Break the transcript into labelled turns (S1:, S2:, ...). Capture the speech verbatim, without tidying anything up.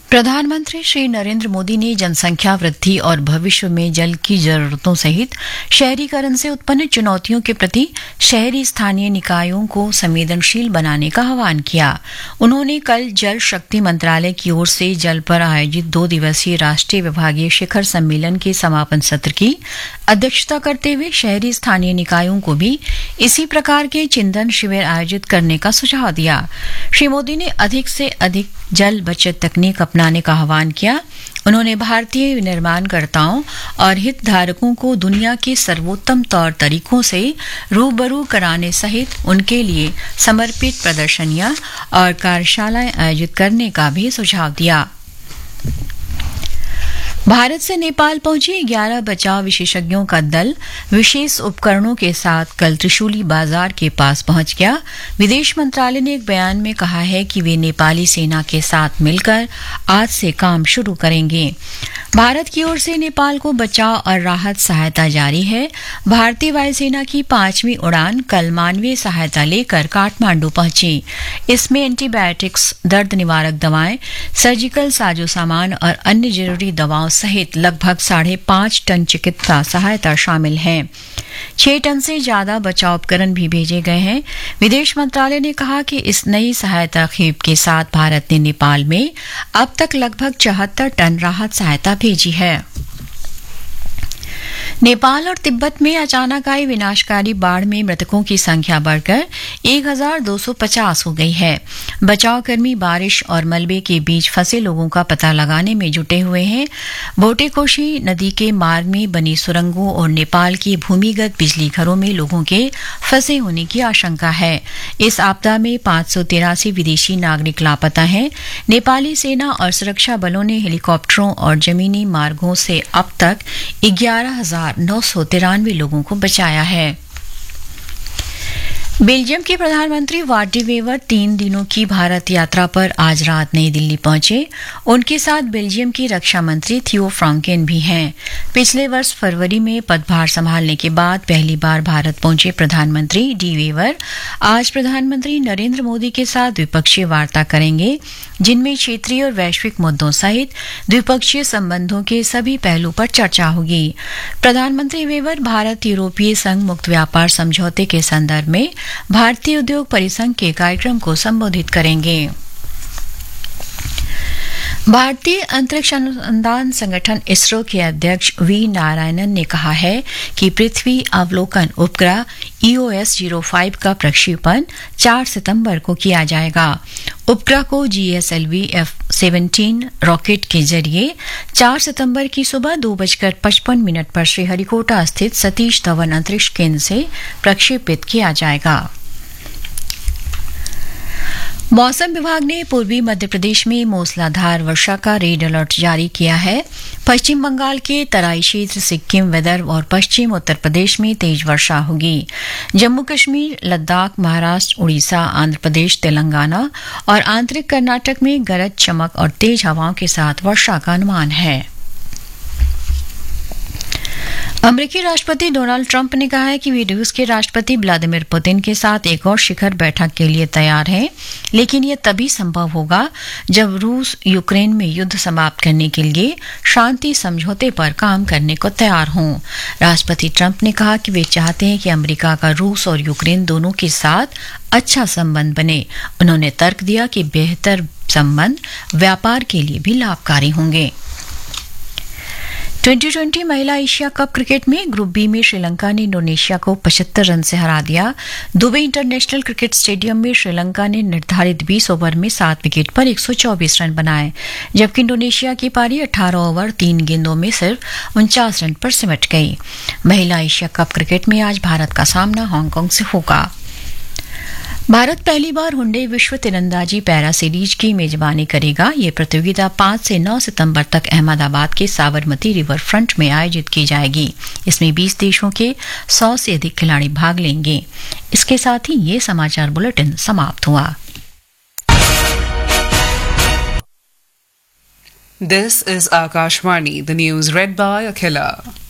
S1: प्रधानमंत्री श्री नरेंद्र मोदी ने जनसंख्या वृद्धि और भविष्य में जल की जरूरतों सहित शहरीकरण से उत्पन्न चुनौतियों के प्रति शहरी स्थानीय निकायों को संवेदनशील बनाने का आह्वान किया। उन्होंने कल जल शक्ति मंत्रालय की ओर से जल पर आयोजित दो दिवसीय राष्ट्रीय विभागीय शिखर सम्मेलन के समापन सत्र की अध्यक्षता करते हुए शहरी स्थानीय निकायों को भी इसी प्रकार के चिंतन शिविर आयोजित करने का सुझाव दिया। श्री मोदी ने अधिक से अधिक जल बचत तकनीक अपनाने का आह्वान किया। उन्होंने भारतीय विनिर्माणकर्ताओं और हितधारकों को दुनिया के सर्वोत्तम तौर तरीकों से रूबरू कराने सहित उनके लिए समर्पित प्रदर्शनियां और कार्यशालाएं आयोजित करने का भी सुझाव दिया। भारत से नेपाल पहुंचे ग्यारह बचाव विशेषज्ञों का दल विशेष उपकरणों के साथ कल त्रिशूली बाजार के पास पहुंच गया। विदेश मंत्रालय ने एक बयान में कहा है कि वे नेपाली सेना के साथ मिलकर आज से काम शुरू करेंगे। भारत की ओर से नेपाल को बचाव और राहत सहायता जारी है। भारतीय वायुसेना की पांचवीं उड़ान कल मानवीय सहायता लेकर काठमांडू पहुंची। इसमें एंटीबायोटिक्स, दर्द निवारक दवाएं, सर्जिकल साजो सामान और अन्य जरूरी दवाओं सहित लगभग साढ़े पांच टन चिकित्सा सहायता शामिल है। छह टन से ज्यादा बचाव उपकरण भी भेजे गए हैं। विदेश मंत्रालय ने कहा कि इस नई सहायता खेप के साथ भारत ने नेपाल में अब तक लगभग चौहत्तर टन राहत सहायता भेजी है। नेपाल और तिब्बत में अचानक आई विनाशकारी बाढ़ में मृतकों की संख्या बढ़कर एक हज़ार दो सौ पचास हो गई है। बचाव कर्मी बारिश और मलबे के बीच फंसे लोगों का पता लगाने में जुटे हुए हैं। बोटेकोशी नदी के मार्ग में बनी सुरंगों और नेपाल की भूमिगत बिजली घरों में लोगों के फंसे होने की आशंका है। इस आपदा में पांच सौ तिरासी विदेशी नागरिक लापता हैं। नेपाली सेना और सुरक्षा बलों ने हेलीकॉप्टरों और जमीनी मार्गों से अब तक ग्यारह हजार नौ सौ तिरानवे लोगों को बचाया है। बेल्जियम के प्रधानमंत्री वार्ट डी वेवर तीन दिनों की भारत यात्रा पर आज रात नई दिल्ली पहुंचे। उनके साथ बेल्जियम की रक्षा मंत्री थियो फ्रांकेन भी हैं। पिछले वर्ष फरवरी में पदभार संभालने के बाद पहली बार भारत पहुंचे प्रधानमंत्री डी वेवर आज प्रधानमंत्री नरेंद्र मोदी के साथ द्विपक्षीय वार्ता करेंगे, जिनमें क्षेत्रीय और वैश्विक मुद्दों सहित द्विपक्षीय संबंधों के सभी पहलू पर चर्चा होगी। प्रधानमंत्री वेवर भारत यूरोपीय संघ मुक्त व्यापार समझौते के संदर्भ में भारतीय उद्योग परिसंघ के कार्यक्रम को संबोधित करेंगे। भारतीय अंतरिक्ष अनुसंधान संगठन इसरो के अध्यक्ष वी नारायणन ने कहा है कि पृथ्वी अवलोकन उपग्रह ई ओ एस ज़ीरो पाँच का प्रक्षेपण चार सितंबर को किया जाएगा। उपग्रह को G S L V F सत्रह रॉकेट के जरिए चार सितंबर की सुबह दो बजकर पचपन मिनट पर श्रीहरिकोटा स्थित सतीश धवन अंतरिक्ष केंद्र से प्रक्षेपित किया जाएगा। मौसम विभाग ने पूर्वी मध्य प्रदेश में मूसलाधार वर्षा का रेड अलर्ट जारी किया है। पश्चिम बंगाल के तराई क्षेत्र, सिक्किम, विदर्भ और पश्चिम उत्तर प्रदेश में तेज वर्षा होगी। जम्मू कश्मीर, लद्दाख, महाराष्ट्र, उड़ीसा, आंध्र प्रदेश, तेलंगाना और आंतरिक कर्नाटक में गरज, चमक और तेज हवाओं के साथ वर्षा का अनुमान है। अमेरिकी राष्ट्रपति डोनाल्ड ट्रंप ने कहा है कि वे रूस के राष्ट्रपति व्लादिमीर पुतिन के साथ एक और शिखर बैठक के लिए तैयार हैं, लेकिन यह तभी संभव होगा जब रूस यूक्रेन में युद्ध समाप्त करने के लिए शांति समझौते पर काम करने को तैयार हों। राष्ट्रपति ट्रंप ने कहा कि वे चाहते हैं कि अमेरिका का रूस और यूक्रेन दोनों के साथ अच्छा संबंध बने। उन्होंने तर्क दिया कि बेहतर संबंध व्यापार के लिए भी लाभकारी होंगे। ट्वेंटी ट्वेंटी महिला एशिया कप क्रिकेट में ग्रुप बी में श्रीलंका ने इंडोनेशिया को पचहत्तर रन से हरा दिया। दुबई इंटरनेशनल क्रिकेट स्टेडियम में श्रीलंका ने निर्धारित बीस ओवर में सात विकेट पर एक सौ चौबीस रन बनाए, जबकि इंडोनेशिया की पारी अठारह ओवर तीन गेंदों में सिर्फ उनचास रन पर सिमट गई। महिला एशिया कप क्रिकेट में आज भारत का सामना हांगकांग से होगा। भारत पहली बार हुंडई विश्व तीरंदाजी पैरा सीरीज की मेजबानी करेगा। ये प्रतियोगिता पांच से नौ सितंबर तक अहमदाबाद के साबरमती रिवर फ्रंट में आयोजित की जाएगी। इसमें बीस देशों के सौ से अधिक खिलाड़ी भाग लेंगे। इसके साथ ही ये समाचार बुलेटिन समाप्त हुआ।
S2: This is Akashvani, the news read by Akhila.